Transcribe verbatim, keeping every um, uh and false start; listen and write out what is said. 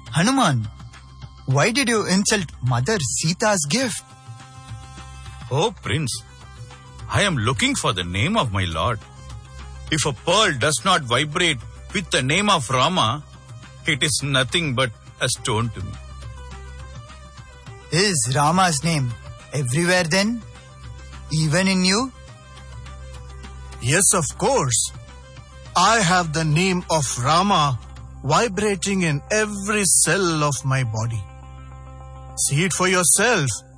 Hanuman, why did you insult Mother Sita's gift? Oh, Prince, I am looking for the name of my Lord. If a pearl does not vibrate with the name of Rama, it is nothing but a stone to me. Is Rama's name everywhere then? Even in you? Yes, of course. I have the name of Rama vibrating in every cell of my body. See it for yourself.